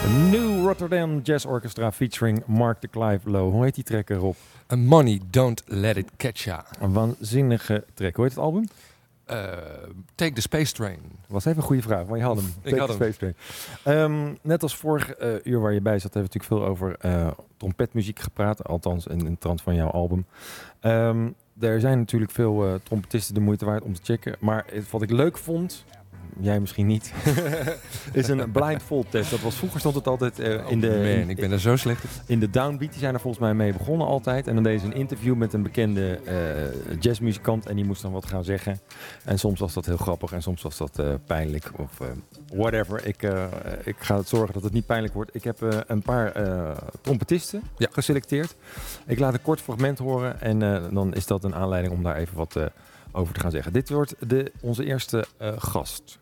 New Rotterdam Jazz Orchestra featuring Mark de Clive Low. Hoe heet die track, Rob? Money, Don't Let It Catch Ya. Een waanzinnige track. Hoe heet het album? Take the Space Train. Was even een goede vraag, maar je had hem. Ik had hem. Space Train. Net als vorig uur waar je bij zat, hebben we natuurlijk veel over trompetmuziek gepraat. Althans, in de trant van jouw album. Er zijn natuurlijk veel trompetisten de moeite waard om te checken. Maar wat ik leuk vond, jij misschien niet, is een blindfold test. Dat was vroeger stond het altijd Ik ben er zo slecht in de downbeat. Die zijn er volgens mij mee begonnen altijd. En dan deden ze een interview met een bekende jazzmuzikant en die moest dan wat gaan zeggen. En soms was dat heel grappig en soms was dat pijnlijk of whatever. Ik ga het zorgen dat het niet pijnlijk wordt. Ik heb een paar trompetisten geselecteerd. Ik laat een kort fragment horen en dan is dat een aanleiding om daar even wat over te gaan zeggen. Dit wordt onze eerste gast.